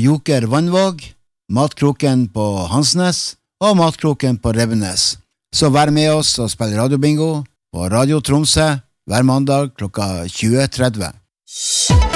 Joker Vannvåg, Matkroken på Hansnes og Matkroken på Revenes. Så vær med oss og spill radiobingo på Radio Tromsø hver mandag klokka 20:30.